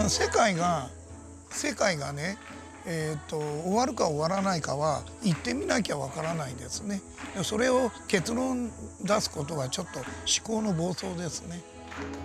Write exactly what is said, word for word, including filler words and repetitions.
あ世界が世界がね、えー、と終わるか終わらないかは行ってみなきゃわからないですね。それを結論出すことはちょっと思考の暴走ですね。